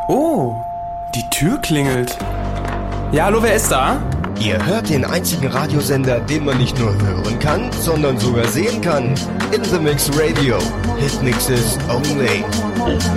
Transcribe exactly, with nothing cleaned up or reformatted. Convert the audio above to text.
Oh, die Tür klingelt. Ja, hallo, wer ist da? Ihr hört den einzigen Radiosender, den man nicht nur hören kann, sondern sogar sehen kann. In the Mix Radio. Hit Mixes only.